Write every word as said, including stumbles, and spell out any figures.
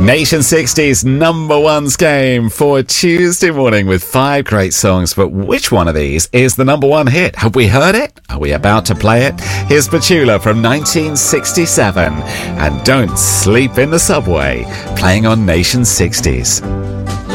Nation sixties number ones game for Tuesday morning with five great songs. But which one of these is the number one hit? Have we heard it? Are we about to play it? Here's Petula from nineteen sixty-seven and Don't Sleep in the Subway, playing on Nation sixties.